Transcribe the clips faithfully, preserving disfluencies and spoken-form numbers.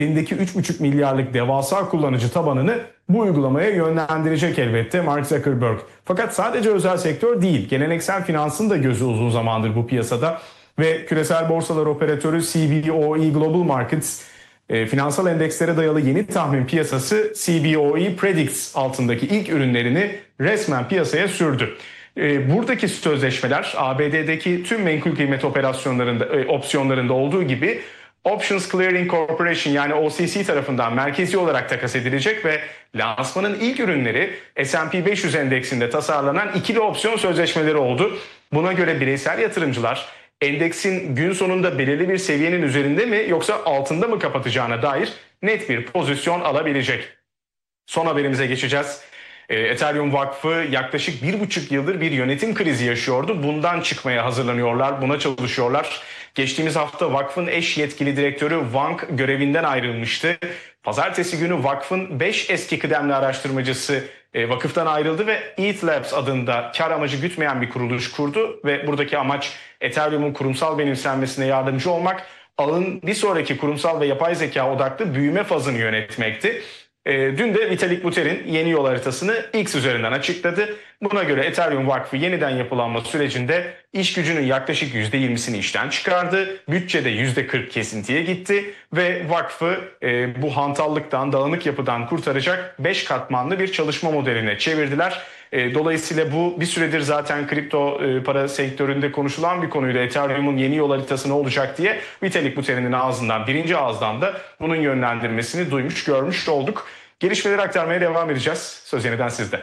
elindeki üç buçuk milyarlık devasa kullanıcı tabanını bu uygulamaya yönlendirecek elbette Mark Zuckerberg. Fakat sadece özel sektör değil, geleneksel finansın da gözü uzun zamandır bu piyasada ve küresel borsalar operatörü C B O E Global Markets, e, finansal endekslere dayalı yeni tahmin piyasası C B O E Predicts altındaki ilk ürünlerini resmen piyasaya sürdü. E, buradaki sözleşmeler A B D'deki tüm menkul kıymet operasyonlarında, e, opsiyonlarında olduğu gibi Options Clearing Corporation yani O C C tarafından merkezi olarak takas edilecek ve lansmanın ilk ürünleri S and P beş yüz endeksinde tasarlanan ikili opsiyon sözleşmeleri oldu. Buna göre bireysel yatırımcılar endeksin gün sonunda belirli bir seviyenin üzerinde mi yoksa altında mı kapatacağına dair net bir pozisyon alabilecek. Son haberimize geçeceğiz. Ethereum Vakfı yaklaşık bir buçuk yıldır bir yönetim krizi yaşıyordu. Bundan çıkmaya hazırlanıyorlar, buna çalışıyorlar. Geçtiğimiz hafta vakfın eş yetkili direktörü Wang görevinden ayrılmıştı. Pazartesi günü vakfın beş eski kıdemli araştırmacısı vakıftan ayrıldı ve E T H Labs adında kar amacı gütmeyen bir kuruluş kurdu. Ve buradaki amaç Ethereum'un kurumsal benimsenmesine yardımcı olmak, ağın bir sonraki kurumsal ve yapay zeka odaklı büyüme fazını yönetmekti. E, dün de Vitalik Buterin yeni yol haritasını X üzerinden açıkladı. Buna göre Ethereum Vakfı yeniden yapılanma sürecinde iş gücünün yaklaşık yüzde yirmisini işten çıkardı. Bütçede yüzde kırk kesintiye gitti ve vakfı e, bu hantallıktan, dağınık yapıdan kurtaracak beş katmanlı bir çalışma modeline çevirdiler. E, dolayısıyla bu bir süredir zaten kripto e, para sektöründe konuşulan bir konuydu. Ethereum'un yeni yol haritası ne olacak diye Vitalik Buterin'in ağzından, birinci ağızdan da bunun yönlendirmesini duymuş, görmüş olduk. Gelişmeleri aktarmaya devam edeceğiz. Söz yeniden sizde.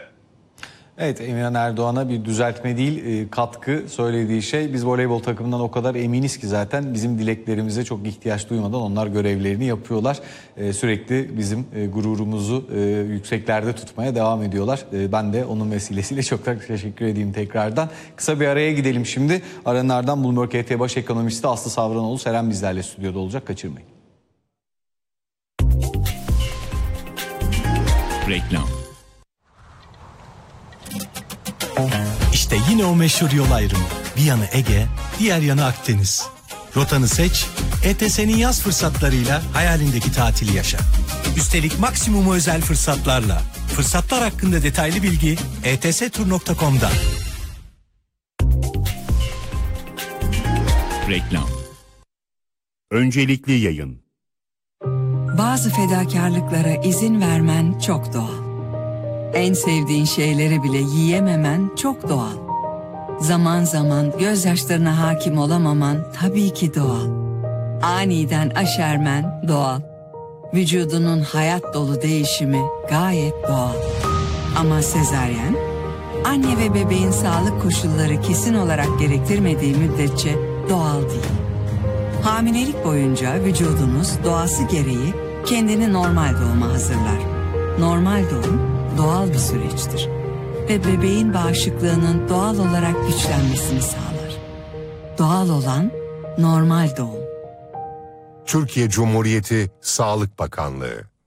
Evet, Emirhan Erdoğan'a bir düzeltme değil, katkı söylediği şey. Biz voleybol takımından o kadar eminiz ki zaten bizim dileklerimize çok ihtiyaç duymadan onlar görevlerini yapıyorlar. Sürekli bizim gururumuzu yükseklerde tutmaya devam ediyorlar. Ben de onun vesilesiyle çok da teşekkür edeyim tekrardan. Kısa bir araya gidelim şimdi. Aranın ardından Bloomberg E T baş ekonomisti Aslı Savranoğlu Seren bizlerle stüdyoda olacak. Kaçırmayın. Reklam. İşte yine o meşhur yol ayrımı. Bir yanı Ege, diğer yanı Akdeniz. Rotanı seç, E T S'nin yaz fırsatlarıyla hayalindeki tatili yaşa. Üstelik maksimum özel fırsatlarla. Fırsatlar hakkında detaylı bilgi e t s tur nokta com'da. Reklam. Öncelikli yayın. Bazı fedakarlıklara izin vermen çok doğal. En sevdiğin şeyleri bile yiyememen çok doğal. Zaman zaman gözyaşlarına hakim olamaman tabii ki doğal. Aniden aşermen doğal. Vücudunun hayat dolu değişimi gayet doğal. Ama sezaryen, anne ve bebeğin sağlık koşulları kesin olarak gerektirmediği müddetçe doğal değil. Hamilelik boyunca vücudunuz doğası gereği kendini normal doğuma hazırlar. Normal doğum doğal bir süreçtir ve bebeğin bağışıklığının doğal olarak güçlenmesini sağlar. Doğal olan normal doğum. Türkiye Cumhuriyeti Sağlık Bakanlığı.